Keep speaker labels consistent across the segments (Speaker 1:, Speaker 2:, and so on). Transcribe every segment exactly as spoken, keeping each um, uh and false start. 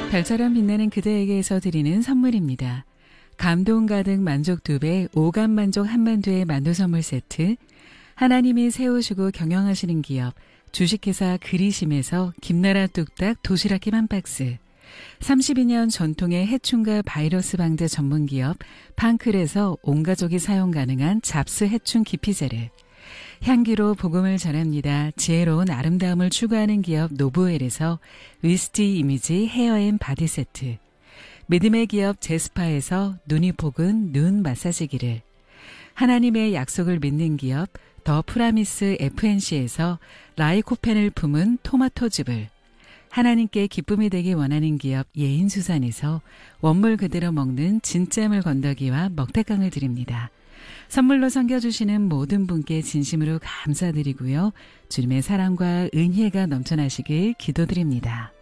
Speaker 1: 별처럼 빛나는 그대에게서 드리는 선물입니다. 감동 가득 만족 두 배, 오감 만족 한만두의 만두 선물 세트, 하나님이 세우시고 경영하시는 기업, 주식회사 그리심에서 김나라 뚝딱 도시락김 한 박스, 삼십이 년 전통의 해충과 바이러스 방제 전문기업 판클에서 온 가족이 사용 가능한 잡스 해충 기피제를, 향기로 복음을 전합니다. 지혜로운 아름다움을 추구하는 기업 노브웰에서 위스티 이미지 헤어앤 바디 세트, 믿음의 기업 제스파에서 눈이 복은 눈 마사지기를, 하나님의 약속을 믿는 기업 더 프라미스 에프엔씨에서 라이코펜을 품은 토마토즙을, 하나님께 기쁨이 되기 원하는 기업 예인수산에서 원물 그대로 먹는 진짜물 건더기와 먹태깡을 드립니다. 선물로 섬겨주시는 모든 분께 진심으로 감사드리고요. 주님의 사랑과 은혜가 넘쳐나시길 기도드립니다.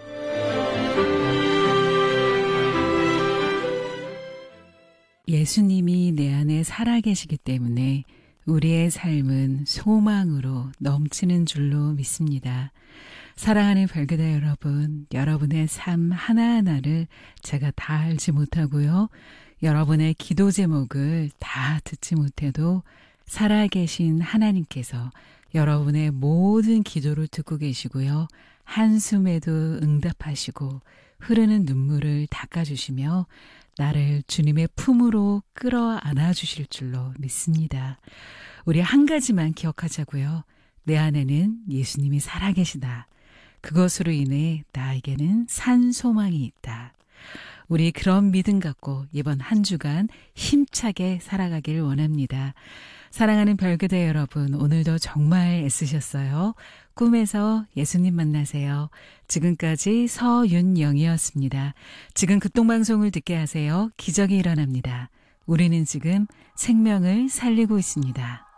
Speaker 1: 예수님이 내 안에 살아계시기 때문에 우리의 삶은 소망으로 넘치는 줄로 믿습니다. 사랑하는 별그대 여러분, 여러분의 삶 하나하나를 제가 다 알지 못하고요. 여러분의 기도 제목을 다 듣지 못해도 살아계신 하나님께서 여러분의 모든 기도를 듣고 계시고요. 한숨에도 응답하시고 흐르는 눈물을 닦아주시며 나를 주님의 품으로 끌어안아 주실 줄로 믿습니다. 우리 한 가지만 기억하자고요. 내 안에는 예수님이 살아계시다. 그것으로 인해 나에게는 산 소망이 있다. 우리 그런 믿음 갖고 이번 한 주간 힘차게 살아가길 원합니다. 사랑하는 별그대 여러분, 오늘도 정말 애쓰셨어요. 꿈에서 예수님 만나세요. 지금까지 서윤영이었습니다. 지금 극동방송을 듣게 하세요. 기적이 일어납니다. 우리는 지금 생명을 살리고 있습니다.